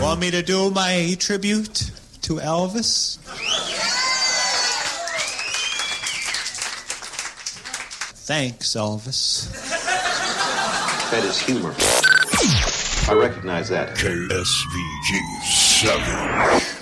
Want me to do my tribute to Elvis? Thanks, Elvis. That is humor. I recognize that. KSVG 7.